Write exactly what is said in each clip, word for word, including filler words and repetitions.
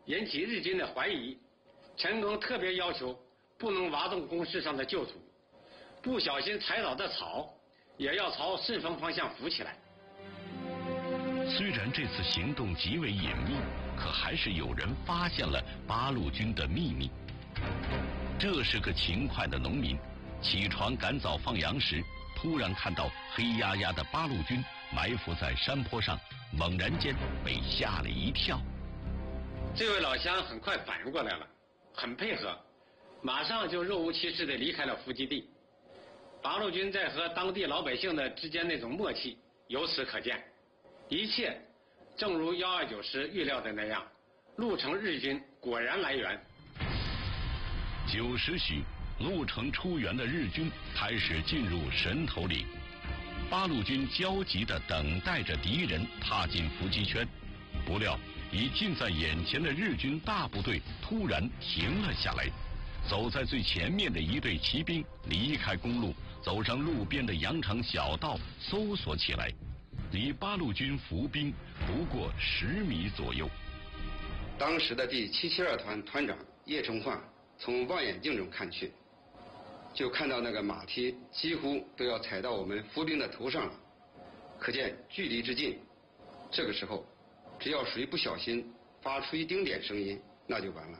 引起日军的怀疑。陈赓特别要求不能挖动工事上的旧土，不小心踩倒的草也要朝顺风方向扶起来。 虽然这次行动极为隐秘，可还是有人发现了八路军的秘密。这是个勤快的农民，起床赶早放羊时，突然看到黑压压的八路军埋伏在山坡上，猛然间被吓了一跳。 这位老乡很快反应过来了，很配合，马上就若无其事地离开了伏击地。八路军在和当地老百姓的之间那种默契由此可见。一切正如一二九师预料的那样，鹿城日军果然来援。 九时许，鹿城出援的日军开始进入神头岭，八路军焦急地等待着敌人踏进伏击圈。不料已近在眼前的日军大部队突然停了下来，走在最前面的一队骑兵离开公路，走上路边的羊肠小道搜索起来，离八路军伏兵不过十米左右。 当时的第七七二团团长叶崇焕从望远镜中看去，就看到那个马蹄几乎都要踩到我们伏兵的头上了，可见距离之近。这个时候只要谁不小心发出一丁点声音，那就完了。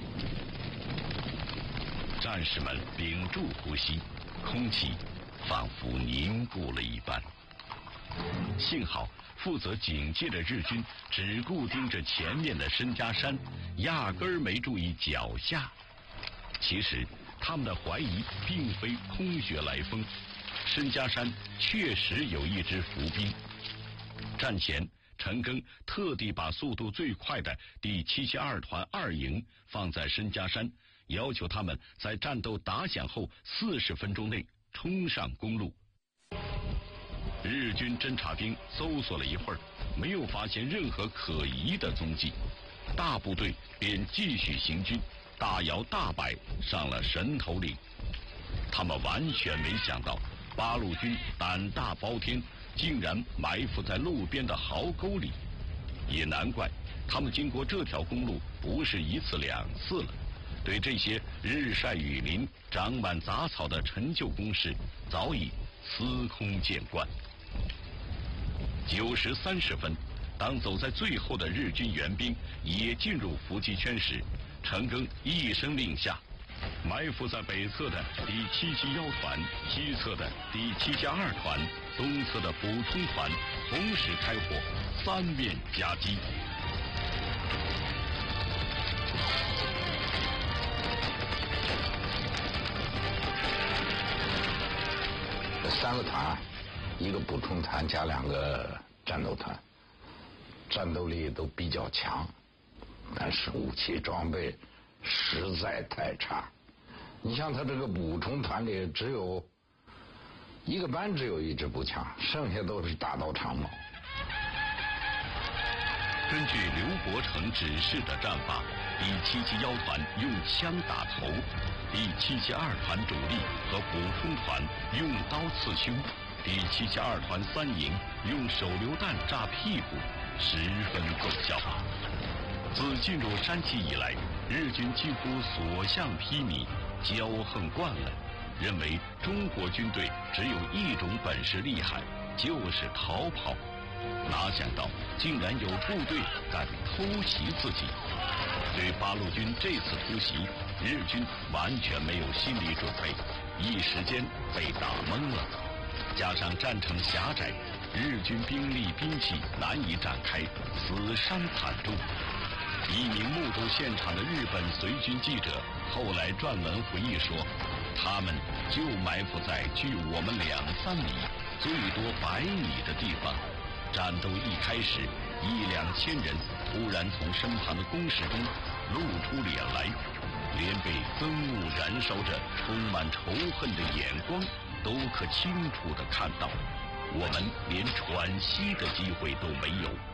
战士们屏住呼吸，空气仿佛凝固了一般。幸好负责警戒的日军只顾盯着前面的申家山，压根儿没注意脚下。其实他们的怀疑并非空穴来风，申家山确实有一支伏兵。战前陈赓特地把速度最快的第七七二团二营放在申家山，要求他们在战斗打响后四十分钟内冲上公路。日军侦察兵搜索了一会儿，没有发现任何可疑的踪迹，大部队便继续行军，大摇大摆上了神头岭。他们完全没想到八路军胆大包天，竟然埋伏在路边的壕沟里。也难怪他们经过这条公路不是一次两次了，对这些日晒雨淋、长满杂草的陈旧工事早已司空见惯。九时三十分，当走在最后的日军援兵也进入伏击圈时，陈赓一声令下，埋伏在北侧的第七七幺团、西侧的第七加二团、东侧的补充团同时开火，三面夹击。 三个团，一个补充团加两个战斗团，战斗力都比较强，但是武器装备实在太差。你像他这个补充团里只有一个班只有一支步枪，剩下都是大刀长矛。 根据刘伯承指示的战法，第七七幺团用枪打头，第七七二团主力和补充团用刀刺胸，第七七二团三营用手榴弹炸屁股，十分奏效。自进入山西以来，日军几乎所向披靡，骄横惯了，认为中国军队只有一种本事厉害，就是逃跑。哪想到竟然有部队敢偷袭自己。对八路军这次突袭，日军完全没有心理准备，一时间被打懵了。加上战场狭窄，日军兵力兵器难以展开，死伤惨重。一名目睹现场的日本随军记者后来撰文回忆说，他们就埋伏在距我们两三米，最多百米的地方。战斗一开始，一两千人突然从身旁的工事中露出脸来，连被憎恶燃烧着、充满仇恨的眼光都可清楚地看到。我们连喘息的机会都没有。